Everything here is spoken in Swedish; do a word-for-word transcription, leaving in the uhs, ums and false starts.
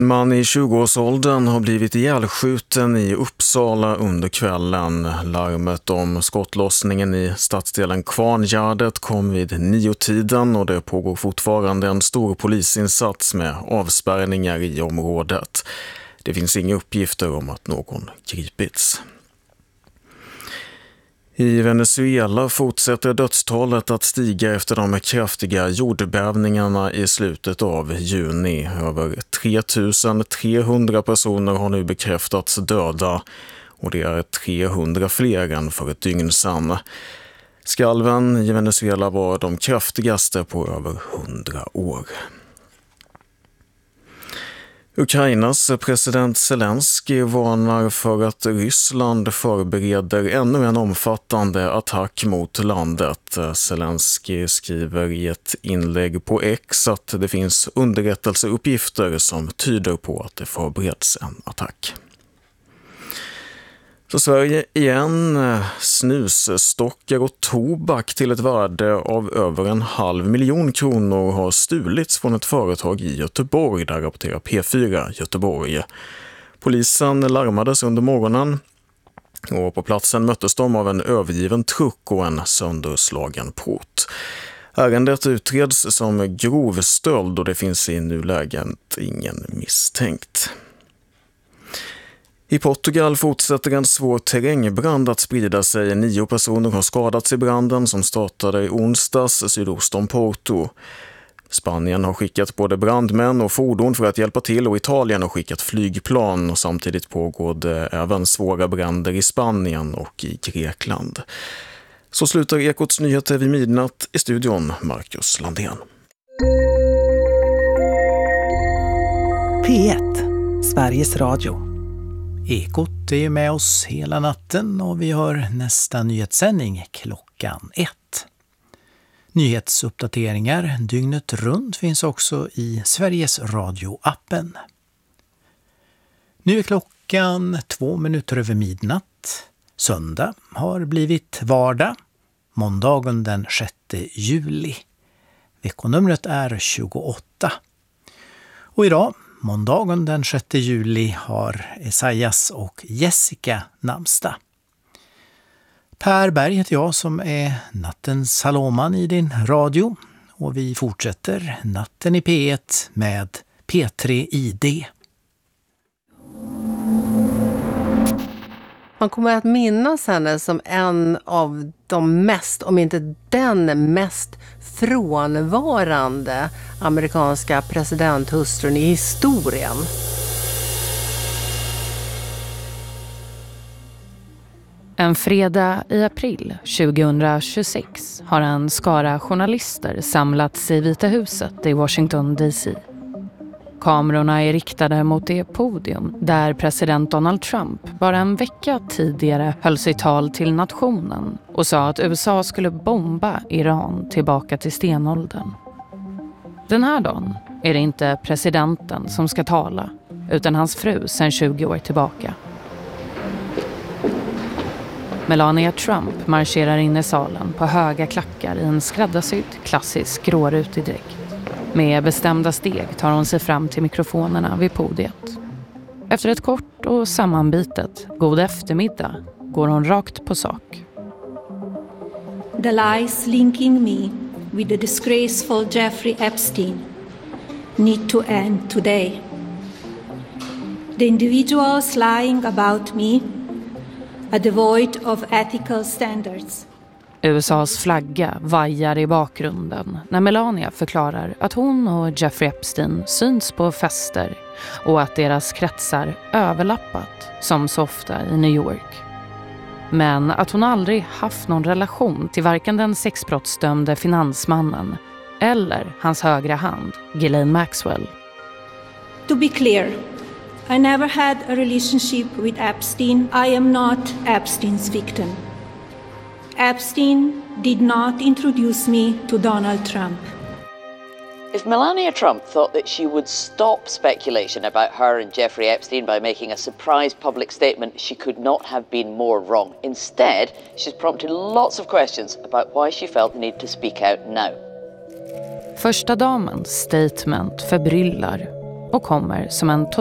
Man i tjugoårsåldern har blivit ihjälskjuten i Uppsala under kvällen. Larmet om skottlossningen i stadsdelen Kvarngärdet kom vid nio-tiden och det pågår fortfarande en stor polisinsats med avspärrningar i området. Det finns inga uppgifter om att någon gripits. I Venezuela fortsätter dödstalet att stiga efter de kraftiga jordbävningarna i slutet av juni. Över tre tusen trehundra personer har nu bekräftats döda och det är trehundra fler än för ett dygn sedan. Skalven i Venezuela var de kraftigaste på över hundra år. Ukrainas president Zelensky varnar för att Ryssland förbereder ännu en omfattande attack mot landet. Zelensky skriver i ett inlägg på X att det finns underrättelseuppgifter som tyder på att det förbereds en attack. Så Sverige igen, snusstockar och tobak till ett värde av över en halv miljon kronor har stulits från ett företag i Göteborg, där rapporterar P fyra Göteborg. Polisen larmades under morgonen och på platsen möttes de av en övergiven truck och en sönderslagen port. Ärendet utreds som grov stöld och det finns i nuläget ingen misstänkt. I Portugal fortsätter en svår terrängbrand att sprida sig. Nio personer har skadats i branden som startade i onsdags sydost om Porto. Spanien har skickat både brandmän och fordon för att hjälpa till och Italien har skickat flygplan. Och samtidigt pågår det även svåra bränder i Spanien och i Grekland. Så slutar Ekots nyheter vid midnatt. I studion Marcus Landén. P ett, Sveriges Radio. Ekot är med oss hela natten och vi har nästa nyhetssändning klockan ett. Nyhetsuppdateringar dygnet runt finns också i Sveriges Radio-appen. Nu är klockan två minuter över midnatt. Söndag har blivit vardag. Måndagen den sjätte juli. Veckonumret är tjugoåtta. Och idag, måndagen den sjätte juli, har Esaias och Jessica namnsdag. Per Berg heter jag som är nattens Saloman i din radio. Och vi fortsätter natten i P ett med P tre I D. Man kommer att minnas henne som en av de mest, om inte den mest frånvarande amerikanska presidenthustrun i historien. En fredag i april tjugohundratjugosex har en skara journalister samlats i Vita huset i Washington D C. Kamerorna är riktade mot det podium där president Donald Trump bara en vecka tidigare höll sig tal till nationen och sa att U S A skulle bomba Iran tillbaka till stenåldern. Den här dagen är det inte presidenten som ska tala, utan hans fru sedan tjugo år tillbaka. Melania Trump marscherar in i salen på höga klackar i en skräddarsydd klassisk grårutig dräkt. Med bestämda steg tar hon sig fram till mikrofonerna vid podiet. Efter ett kort och sammanbitet god eftermiddag går hon rakt på sak. The lies linking me with the disgraceful Jeffrey Epstein need to end today. The individuals lying about me are devoid of ethical standards. U S A:s flagga vajar i bakgrunden när Melania förklarar att hon och Jeffrey Epstein syns på fester och att deras kretsar överlappat som så ofta i New York. Men att hon aldrig haft någon relation till varken den sexbrottsdömde finansmannen eller hans högra hand, Ghislaine Maxwell. To be clear, I never had a relationship with Epstein. I am not Epstein's victim. Epstein did not introduce me to Donald Trump. If Melania Trump thought that she would stop speculation about her and Jeffrey Epstein by making a surprise public statement, she could not have been more wrong. Instead, she's prompted lots of questions about why she felt the need to speak out now. Första damens statement förbryllar och kommer som en